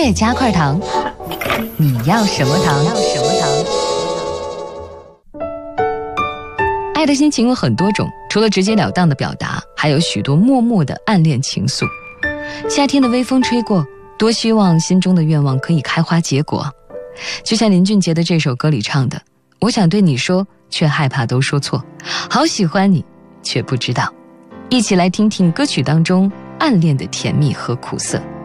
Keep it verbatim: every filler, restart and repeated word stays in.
也加块糖。你要什么糖？要什么糖？爱的心情有很多种，除了直截了当的表达，还有许多默默的暗恋情愫。夏天的微风吹过，多希望心中的愿望可以开花结果。就像林俊杰的这首歌里唱的，我想对你说，却害怕都说错，好喜欢你，却不知道。一起来听听歌曲当中暗恋的甜蜜和苦涩。